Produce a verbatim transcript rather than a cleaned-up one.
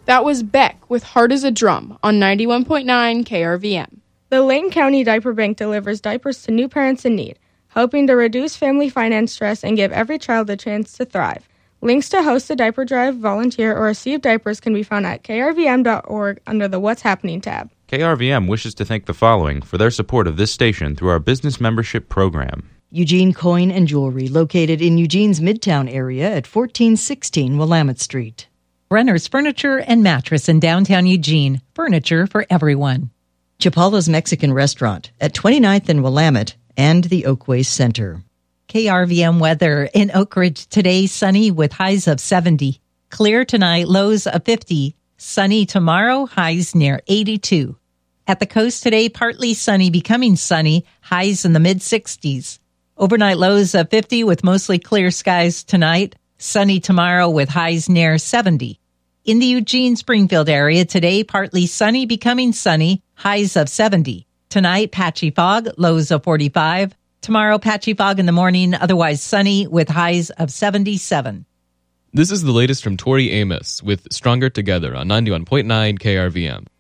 That was Beck with Heart as a Drum on ninety-one point nine K R V M. The Lane County Diaper Bank delivers diapers to new parents in need, helping to reduce family finance stress and give every child a chance to thrive. Links to host a diaper drive, volunteer, or receive diapers can be found at k r v m dot org under the What's Happening tab. K R V M wishes to thank the following for their support of this station through our business membership program. Eugene Coin and Jewelry, located in Eugene's Midtown area at fourteen sixteen Willamette Street. Brenner's Furniture and Mattress in downtown Eugene. Furniture for everyone. Chapala's Mexican Restaurant at twenty-ninth and Willamette and the Oakway Center. K R V M weather in Oak Ridge today, sunny with highs of seventy. Clear tonight, lows of fifty. Sunny tomorrow, highs near eighty-two. At the coast today, partly sunny, becoming sunny, highs in the mid-sixties. Overnight lows of fifty with mostly clear skies tonight. Sunny tomorrow with highs near seventy. In the Eugene-Springfield area today, partly sunny, becoming sunny, highs of seventy. Tonight, patchy fog, lows of forty-five. Tomorrow, patchy fog in the morning, otherwise sunny with highs of seventy-seven. This is the latest from Tori Amos with Stronger Together on ninety-one point nine K R V M.